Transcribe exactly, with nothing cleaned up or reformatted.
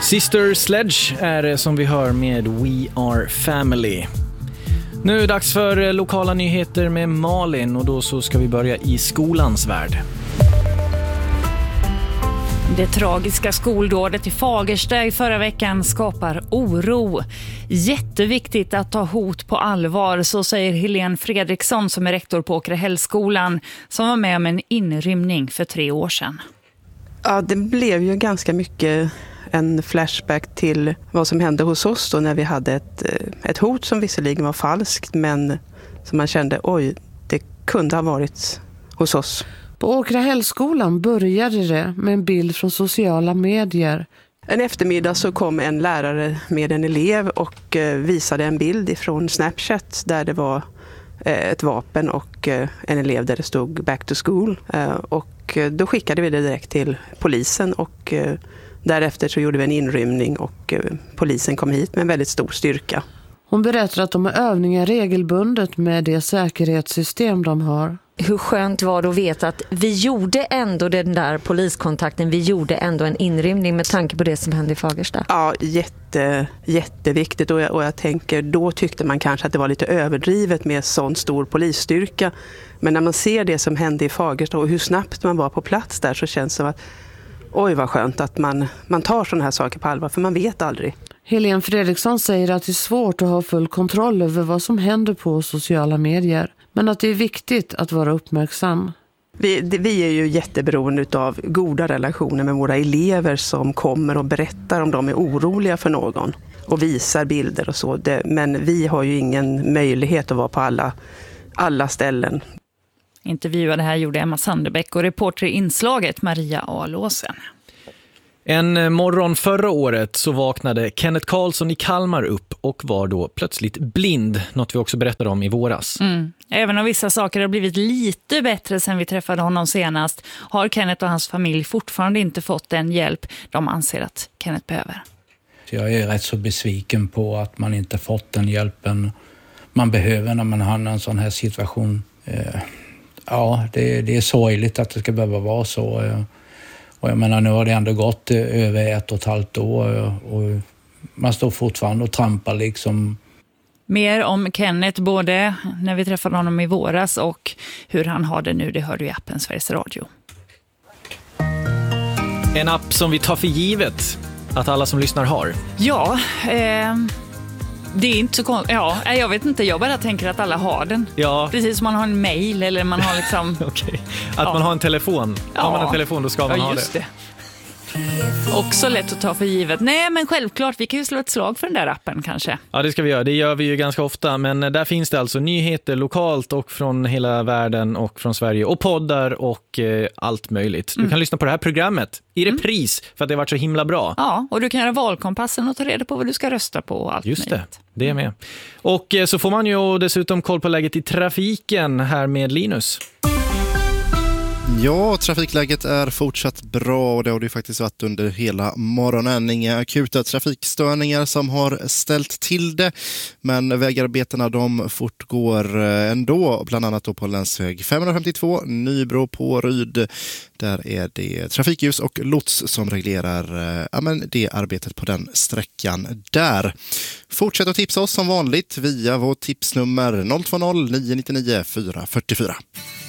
Sister Sledge är det som vi hör med We Are Family. Nu är det dags för lokala nyheter med Malin och då så ska vi börja i skolans värld. Det tragiska skoldådet i Fagersta i förra veckan skapar oro. Jätteviktigt att ta hot på allvar, så säger Helene Fredriksson som är rektor på Åkrahällskolan som var med om en inrymning för tre år sedan. Ja, det blev ju ganska mycket en flashback till vad som hände hos oss då när vi hade ett, ett hot som visserligen var falskt men som man kände, oj, det kunde ha varit hos oss. På Åkrahällskolan började det med en bild från sociala medier. En eftermiddag så kom en lärare med en elev och visade en bild från Snapchat där det var ett vapen och en elev där det stod back to school. Och då skickade vi det direkt till polisen och därefter så gjorde vi en inrymning och polisen kom hit med en väldigt stor styrka. Hon berättar att de har övningar regelbundet med det säkerhetssystem de har. Hur skönt var det att veta att vi gjorde ändå den där poliskontakten, vi gjorde ändå en inrymning med tanke på det som hände i Fagersta? Ja, jätte, jätteviktigt och jag, och jag tänker, då tyckte man kanske att det var lite överdrivet med sån stor polisstyrka. Men när man ser det som hände i Fagersta och hur snabbt man var på plats där så känns det som att oj vad skönt att man, man tar sådana här saker på allvar för man vet aldrig. Helene Fredriksson säger att det är svårt att ha full kontroll över vad som händer på sociala medier. Men att det är viktigt att vara uppmärksam. Vi, det, vi är ju jätteberoende av goda relationer med våra elever som kommer och berättar om de är oroliga för någon. Och visar bilder och så. Det, men vi har ju ingen möjlighet att vara på alla, alla ställen. Intervjuade här gjorde Emma Sanderbäck och reporter i inslaget Maria Alåsen. En morgon förra året så vaknade Kenneth Karlsson i Kalmar upp och var då plötsligt blind, något vi också berättade om i våras. Mm. Även om vissa saker har blivit lite bättre sen vi träffade honom senast har Kenneth och hans familj fortfarande inte fått den hjälp de anser att Kenneth behöver. Jag är rätt så besviken på att man inte fått den hjälpen man behöver när man hamnar i en sån här situation. Ja, det, det är sorgligt att det ska behöva vara så. Och jag menar, nu har det ändå gått över ett och ett halvt år och man står fortfarande och trampar liksom. Mer om Kenneth både när vi träffade honom i våras och hur han har det nu, det hör du i appen Sveriges Radio. En app som vi tar för givet att alla som lyssnar har. Ja, eh, det är inte så konstigt. Ja, jag vet inte, jag bara tänker att alla har den. Ja. Precis som man har en mail eller man har liksom... Okej, att ja. man har en telefon. Ja. Har man en telefon då ska man ja, ha just det. det. Också lätt att ta för givet. Nej, men självklart, vi kan ju slå ett slag för den där appen kanske. Ja, det ska vi göra. Det gör vi ju ganska ofta. Men där finns det alltså nyheter lokalt och från hela världen och från Sverige. Och poddar och eh, allt möjligt. Du mm. kan lyssna på det här programmet i repris mm. för att det har varit så himla bra. Ja, och du kan göra valkompassen och ta reda på vad du ska rösta på och allt Just möjligt. det, det är med. Och eh, så får man ju dessutom koll på läget i trafiken här med Linus. Ja, trafikläget är fortsatt bra och det har det faktiskt varit under hela morgonen. Inga akuta trafikstörningar som har ställt till det, men vägarbetena de fortgår ändå, bland annat då på länsväg femhundrafemtiotvå, Nybro på Ryd. Där är det trafikljus och lots som reglerar ja, men det arbetet på den sträckan där. Fortsätt att tipsa oss som vanligt via vårt tipsnummer noll två noll nio nio nio fyra fyra fyra.